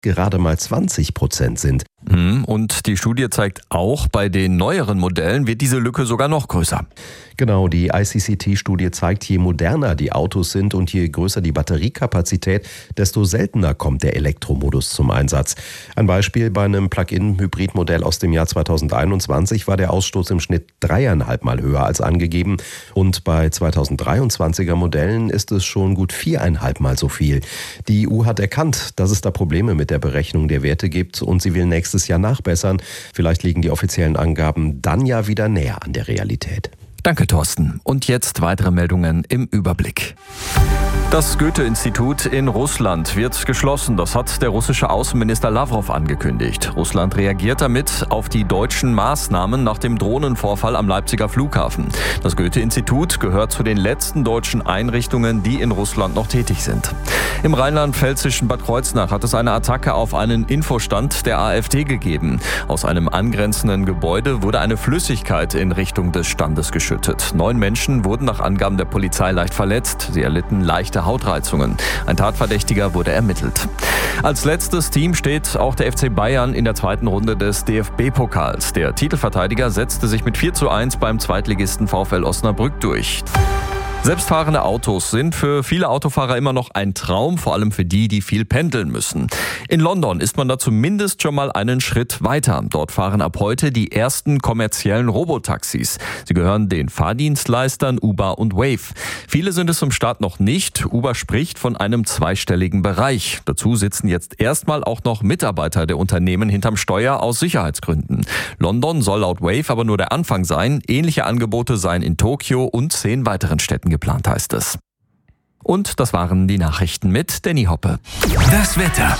gerade mal 20% sind. Und die Studie zeigt auch, bei den neueren Modellen wird diese Lücke sogar noch größer. Genau, die ICCT-Studie zeigt, je moderner die Autos sind und je größer die Batteriekapazität, desto seltener kommt der Elektromodus zum Einsatz. Ein Beispiel: bei einem Plug-in-Hybrid-Modell aus dem Jahr 2021 war der Ausstoß im Schnitt 3,5 Mal höher als angegeben. Und bei 2023er Modellen ist es schon gut 4,5 Mal so viel. Die EU hat erkannt, dass es da Probleme mit der Berechnung der Werte gibt und sie will nächstes Jahr nachbessern. Vielleicht liegen die offiziellen Angaben dann ja wieder näher an der Realität. Danke, Thorsten. Und jetzt weitere Meldungen im Überblick. Das Goethe-Institut in Russland wird geschlossen. Das hat der russische Außenminister Lavrov angekündigt. Russland reagiert damit auf die deutschen Maßnahmen nach dem Drohnenvorfall am Leipziger Flughafen. Das Goethe-Institut gehört zu den letzten deutschen Einrichtungen, die in Russland noch tätig sind. Im rheinland-pfälzischen Bad Kreuznach hat es eine Attacke auf einen Infostand der AfD gegeben. Aus einem angrenzenden Gebäude wurde eine Flüssigkeit in Richtung des Standes geschüttet. 9 Menschen wurden nach Angaben der Polizei leicht verletzt. Sie erlitten leichte Hautreizungen. Ein Tatverdächtiger wurde ermittelt. Als letztes Team steht auch der FC Bayern in der zweiten Runde des DFB-Pokals. Der Titelverteidiger setzte sich mit 4:1 beim Zweitligisten VfL Osnabrück durch. Selbstfahrende Autos sind für viele Autofahrer immer noch ein Traum, vor allem für die, die viel pendeln müssen. In London ist man da zumindest schon mal einen Schritt weiter. Dort fahren ab heute die ersten kommerziellen Robotaxis. Sie gehören den Fahrdienstleistern Uber und Wave. Viele sind es zum Start noch nicht. Uber spricht von einem zweistelligen Bereich. Dazu sitzen jetzt erstmal auch noch Mitarbeiter der Unternehmen hinterm Steuer aus Sicherheitsgründen. London soll laut Wave aber nur der Anfang sein. Ähnliche Angebote seien in Tokio und 10 weiteren Städten geplant, heißt es. Und das waren die Nachrichten mit Danny Hoppe. Das Wetter.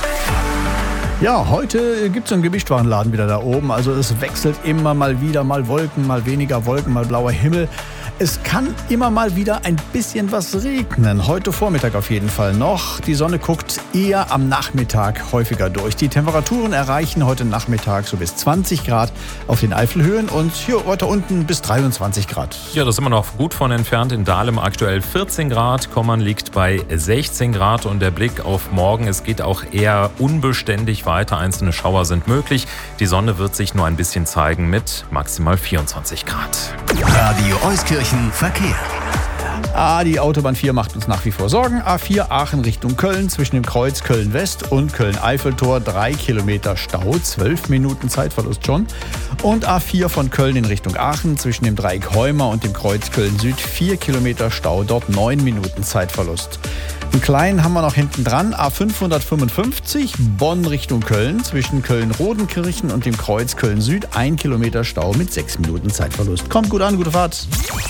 Ja, heute gibt es einen Gemischtwarenladen wieder da oben. Also es wechselt immer mal wieder, mal Wolken, mal weniger Wolken, mal blauer Himmel. Es kann immer mal wieder ein bisschen was regnen. Heute Vormittag auf jeden Fall noch. Die Sonne guckt eher am Nachmittag häufiger durch. Die Temperaturen erreichen heute Nachmittag so bis 20 Grad auf den Eifelhöhen und hier weiter unten bis 23 Grad. Ja, das ist immer noch gut von entfernt. In Dahlem aktuell 14 Grad. Kommern liegt bei 16 Grad. Und der Blick auf morgen, es geht auch eher unbeständig weiter. Einzelne Schauer sind möglich. Die Sonne wird sich nur ein bisschen zeigen mit maximal 24 Grad. Radio Euskirchen Verkehr. Die Autobahn 4 macht uns nach wie vor Sorgen. A4 Aachen Richtung Köln zwischen dem Kreuz Köln-West und Köln-Eiffeltor 3 Kilometer Stau, 12 Minuten Zeitverlust schon. Und A4 von Köln in Richtung Aachen zwischen dem Dreieck Heumer und dem Kreuz Köln-Süd 4 Kilometer Stau, dort 9 Minuten Zeitverlust. Einen kleinen haben wir noch hinten dran, A555 Bonn Richtung Köln zwischen Köln-Rodenkirchen und dem Kreuz Köln-Süd 1 Kilometer Stau mit 6 Minuten Zeitverlust. Kommt gut an, gute Fahrt.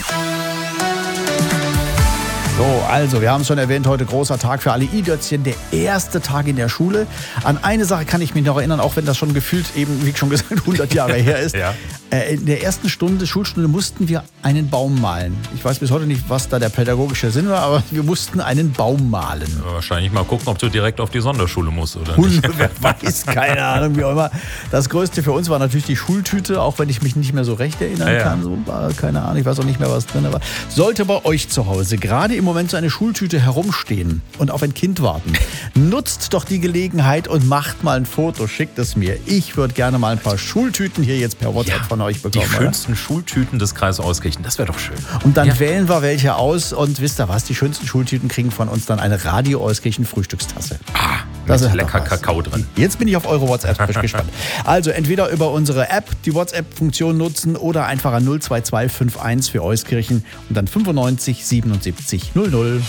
So, also, wir haben es schon erwähnt, heute großer Tag für alle I-Dötzchen, der erste Tag in der Schule. An eine Sache kann ich mich noch erinnern, auch wenn das schon gefühlt eben, wie schon gesagt, 100 Jahre her ist. Ja. In der ersten Schulstunde mussten wir einen Baum malen. Ich weiß bis heute nicht, was da der pädagogische Sinn war, aber wir mussten einen Baum malen. Ja, wahrscheinlich mal gucken, ob du direkt auf die Sonderschule musst oder nicht. Wer weiß, keine Ahnung, wie auch immer. Das Größte für uns war natürlich die Schultüte, auch wenn ich mich nicht mehr so recht erinnern kann. So war, keine Ahnung, ich weiß auch nicht mehr, was drin war. Sollte bei euch zu Hause gerade im Moment so eine Schultüte herumstehen und auf ein Kind warten, nutzt doch die Gelegenheit und macht mal ein Foto, schickt es mir. Ich würde gerne mal ein paar Schultüten hier jetzt per WhatsApp von euch bekommen. Die schönsten Schultüten des Kreises Euskirchen, das wäre doch schön. Und dann wählen wir welche aus und wisst ihr was, die schönsten Schultüten kriegen von uns dann eine Radio Euskirchen Frühstückstasse. Da ist lecker Kakao drin. Jetzt bin ich auf eure WhatsApp gespannt. Also entweder über unsere App die WhatsApp-Funktion nutzen oder einfach an 02251 für Euskirchen und dann 95 77 00.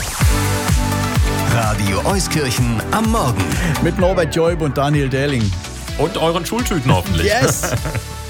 Radio Euskirchen am Morgen. Mit Norbert Joib und Daniel Dehling. Und euren Schultüten hoffentlich. Yes!